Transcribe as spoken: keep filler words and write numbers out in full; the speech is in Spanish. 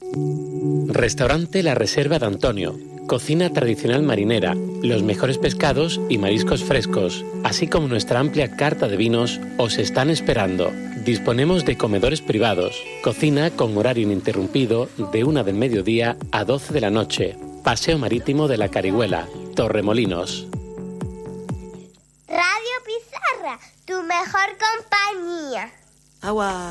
Restaurante La Reserva de Antonio. Cocina tradicional marinera, los mejores pescados y mariscos frescos, así como nuestra amplia carta de vinos, os están esperando. Disponemos de comedores privados, cocina con horario ininterrumpido de una del mediodía a doce de la noche. Paseo Marítimo de la Carihuela, Torremolinos. Radio Pizarra, tu mejor compañía. Agua.